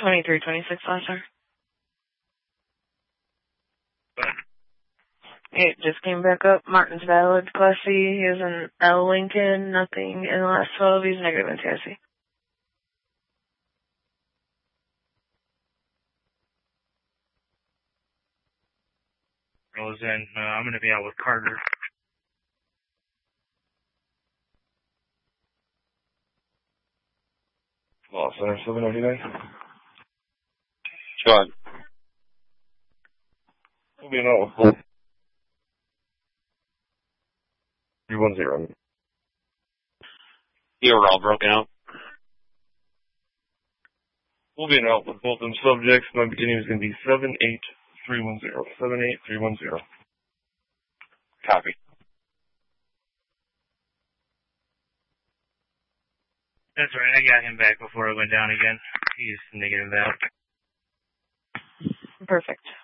2326 last sir. It just came back up. Martin's valid. Class C. He is an L Lincoln. Nothing in the last 12. He's negative in CIC. Rosen, I'm going to be out with Carter. Law Center 799. Go ahead. We'll be out with both. 310. You were all broken out. We'll be out with both them subjects. My beginning is going to be 78310. 78310. Copy. That's right, I got him back before it went down again. He's negative out. Perfect.